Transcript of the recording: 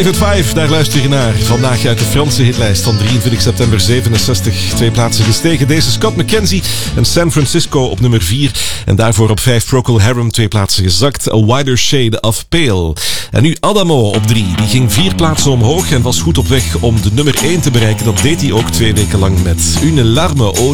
5, daar luister je naar. Vandaag uit de Franse hitlijst van 23 september 67. 2 plaatsen gestegen. Deze Scott McKenzie en San Francisco op nummer 4. En daarvoor op 5 Procol Harum 2 plaatsen gezakt. A Wider Shade of Pale. En nu Adamo op 3. Die ging 4 plaatsen omhoog en was goed op weg om de nummer 1 te bereiken. Dat deed hij ook 2 weken lang met Une Larme